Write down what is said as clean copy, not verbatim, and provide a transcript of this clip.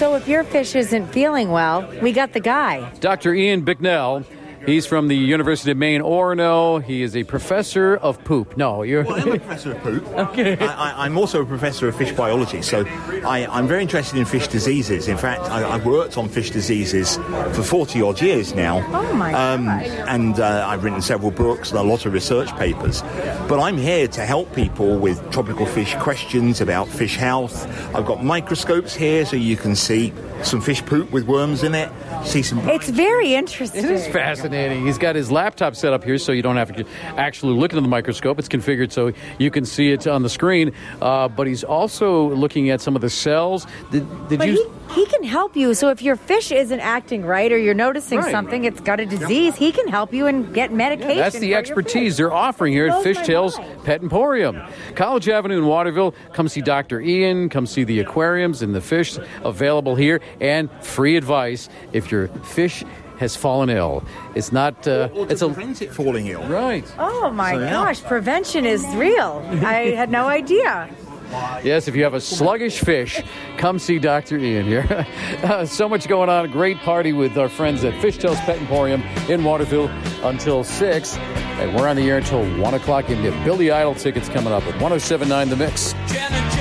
So if your fish isn't feeling well, we got the guy. Dr. Ian Bicknell. He's from the University of Maine, Orono. He is a professor of poop. No, you're... Well, I'm a professor of poop. Okay. I'm also a professor of fish biology, so I'm very interested in fish diseases. In fact, I've worked on fish diseases for 40-odd years now. Oh, my God. And I've written several books and a lot of research papers. But I'm here to help people with tropical fish questions about fish health. I've got microscopes here so you can see some fish poop with worms in it. See some... It's very interesting. It is fascinating. He's got his laptop set up here so you don't have to actually look into the microscope. It's configured so you can see it on the screen. But he's also looking at some of the cells. He can help you. So if your fish isn't acting right or you're noticing something, it's got a disease, he can help you and get medication. That's the expertise they're offering here at Fishtails Pet Emporium. College Avenue in Waterville. Come see Dr. Ian. Come see the aquariums and the fish available here. And free advice if your fish has fallen ill. It's not... prevent it falling ill. Right. Oh, my gosh. Prevention is real. I had no idea. Yes, if you have a sluggish fish, come see Dr. Ian here. So much going on. A great party with our friends at Fishtails Pet Emporium in Waterville until 6. And we're on the air until 1 o'clock. You can get Billy Idol tickets coming up at 107.9 The Mix.